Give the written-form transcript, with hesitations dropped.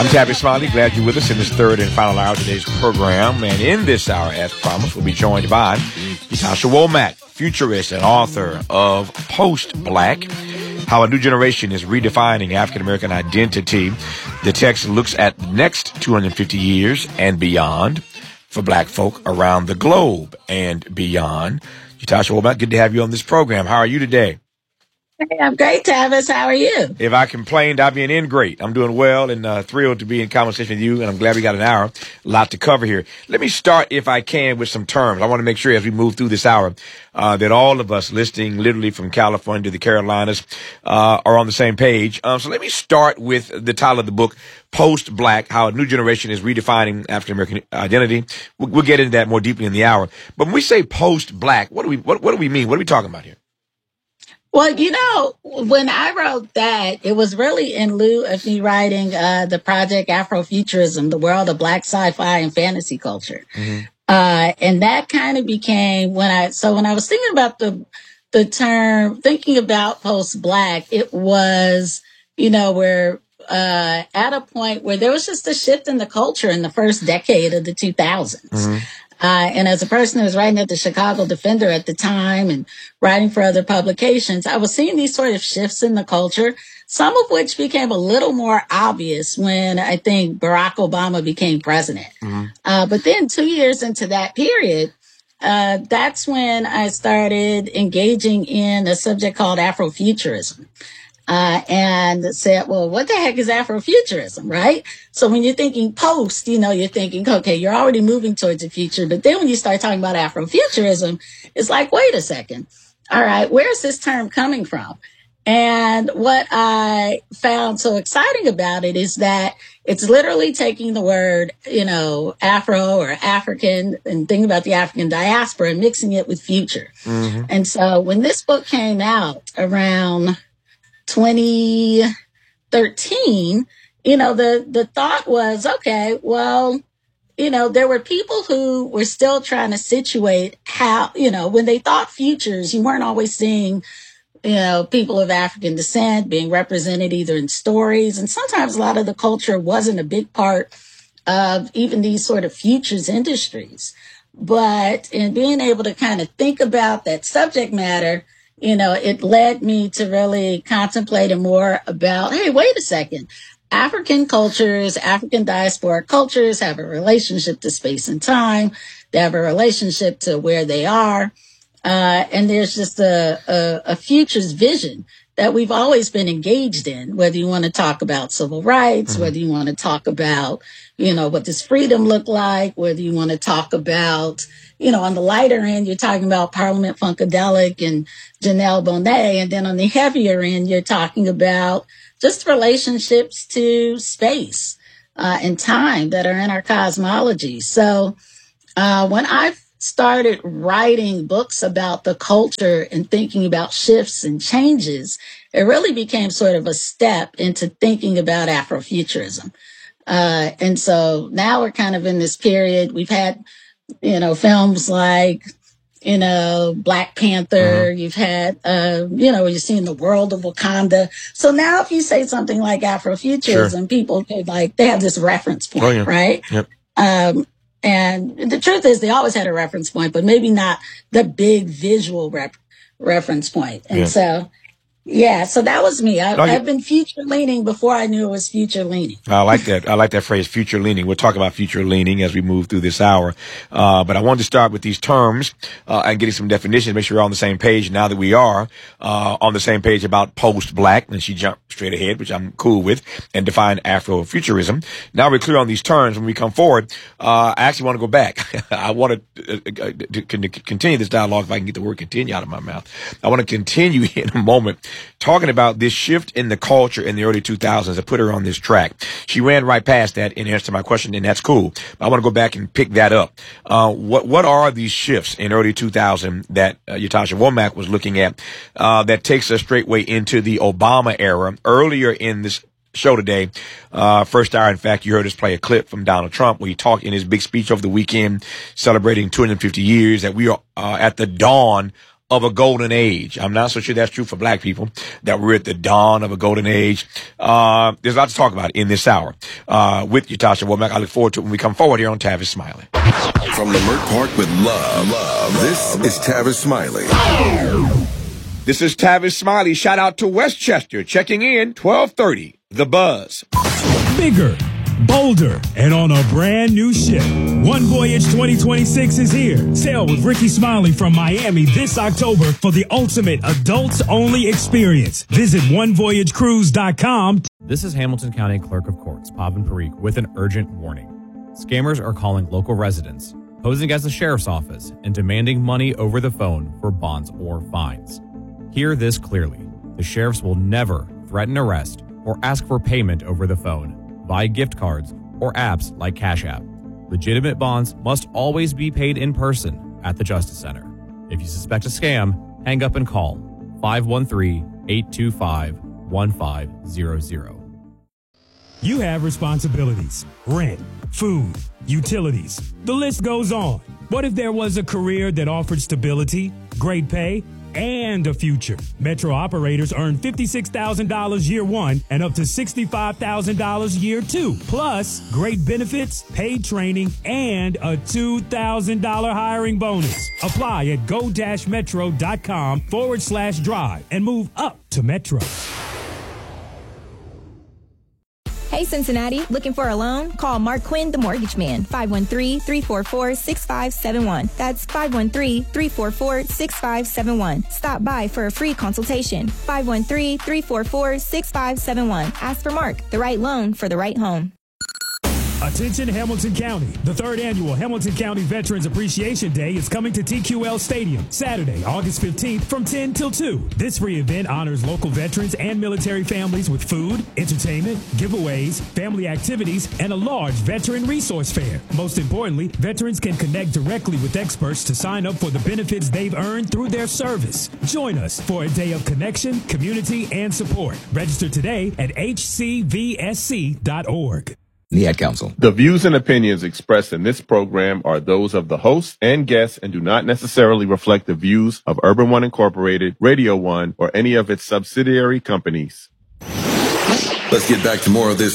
I'm Tabby Smiley. Glad you're with us in this third and final hour of today's program. And in this hour, as promised, we'll be joined by Ytasha Womack, futurist and author of Post-Black, How a New Generation is Redefining African-American Identity. The text looks at the next 250 years and beyond for Black folk around the globe and beyond. Ytasha Womack, good to have you on this program. How are you today? Hey, I'm great, Tavis. How are you? If I complained, I'd be an ingrate. I'm doing well and thrilled to be in conversation with you, and I'm glad we got an hour. A lot to cover here. Let me start, if I can, with some terms. I want to make sure as we move through this hour that all of us listening literally from California to the Carolinas are on the same page. So let me start with the title of the book, Post-Black, How a New Generation is Redefining African-American Identity. We'll get into that more deeply in the hour. But when we say post-black, what do we mean? What are we talking about here? Well, when I wrote that, it was really in lieu of me writing the project Afrofuturism, the world of Black sci-fi and fantasy culture. Mm-hmm. And that kind of became when I was thinking about the term, thinking about post-Black, it was, we're at a point where there was just a shift in the culture in the first decade of the 2000s. Mm-hmm. And as a person who was writing at the Chicago Defender at the time and writing for other publications, I was seeing these sort of shifts in the culture, some of which became a little more obvious when I think Barack Obama became president. Mm-hmm. But then 2 years into that period, that's when I started engaging in a subject called Afrofuturism. And said, well, what the heck is Afrofuturism, right? So when you're thinking post, you're thinking, okay, you're already moving towards the future. But then when you start talking about Afrofuturism, it's like, wait a second. All right, where's this term coming from? And what I found so exciting about it is that it's literally taking the word, Afro or African and thinking about the African diaspora and mixing it with future. Mm-hmm. And so when this book came out around 2013, the thought was, okay, well, there were people who were still trying to situate how, when they thought futures, you weren't always seeing, people of African descent being represented either in stories. And sometimes a lot of the culture wasn't a big part of even these sort of futures industries. But in being able to kind of think about that subject matter, it led me to really contemplating more about, hey, wait a second. African cultures, African diasporic cultures have a relationship to space and time. They have a relationship to where they are. And there's just a futures vision that we've always been engaged in, whether you want to talk about civil rights, mm-hmm. whether you want to talk about, what does freedom look like, whether you want to talk about, on the lighter end, you're talking about Parliament Funkadelic and Janelle Monáe. And then on the heavier end, you're talking about just relationships to space and time that are in our cosmology. So when I started writing books about the culture and thinking about shifts and changes, it really became sort of a step into thinking about Afrofuturism. And so now we're kind of in this period. We've had films like, Black Panther, mm-hmm. You've had, you're seeing the world of Wakanda. So now if you say something like Afrofuturism, sure. People could they have this reference point, right? Yep. And the truth is they always had a reference point, but maybe not the big visual reference point. And so that was me. I've been future leaning before I knew it was future leaning. I like that. I like that phrase, future leaning. We'll talk about future leaning as we move through this hour. But I wanted to start with these terms, and getting some definitions, make sure we're on the same page now that we are, on the same page about post-black. And she jumped straight ahead, which I'm cool with, and defined Afrofuturism. Now we're clear on these terms. When we come forward, I actually want to go back. I want to continue this dialogue if I can get the word continue out of my mouth. I want to continue in a moment talking about this shift in the culture in the early 2000s that put her on this track. She ran right past that in answer to my question, and that's cool. But I want to go back and pick that up. What are these shifts in early 2000 that Ytasha Womack was looking at that takes us straightway into the Obama era? Earlier in this show today, first hour, in fact, you heard us play a clip from Donald Trump where he talked in his big speech over the weekend celebrating 250 years that we are at the dawn of a golden age. I'm not so sure that's true for black people, that we're at the dawn of a golden age. There's a lot to talk about in this hour with you, Tasha Womack. I look forward to it when we come forward here on Tavis Smiley. From Leimert Park with love, this is Tavis Smiley. This is Tavis Smiley. Shout out to Westchester checking in 1230. The Buzz. Bigger, bolder, and on a brand new ship. One Voyage 2026 is here. Sail with Ricky Smiley from Miami this October for the ultimate adults-only experience. Visit onevoyagecruise.com. This is Hamilton County Clerk of Courts, Pavan Parikh, with an urgent warning. Scammers are calling local residents, posing as the sheriff's office, and demanding money over the phone for bonds or fines. Hear this clearly. The sheriffs will never threaten arrest or ask for payment over the phone, via gift cards, or apps like Cash App. Legitimate bonds must always be paid in person at the Justice Center. If you suspect a scam, hang up and call 513-825-1500. You have responsibilities, rent, food, utilities. The list goes on. What if there was a career that offered stability, great pay, and a future? Metro operators earn $56,000 year one and up to $65,000 year two. Plus, great benefits, paid training, and a $2,000 hiring bonus. Apply at go-metro.com/drive and move up to Metro. Hey, Cincinnati, looking for a loan? Call Mark Quinn, the Mortgage Man, 513-344-6571. That's 513-344-6571. Stop by for a free consultation. 513-344-6571. Ask for Mark, the right loan for the right home. Attention Hamilton County. The third annual Hamilton County Veterans Appreciation Day is coming to TQL Stadium Saturday, August 15th from 10 till 2. This free event honors local veterans and military families with food, entertainment, giveaways, family activities, and a large veteran resource fair. Most importantly, veterans can connect directly with experts to sign up for the benefits they've earned through their service. Join us for a day of connection, community, and support. Register today at hcvsc.org. The Ad Council. The views and opinions expressed in this program are those of the host and guests and do not necessarily reflect the views of Urban One Incorporated, Radio One, or any of its subsidiary companies. Let's get back to more of this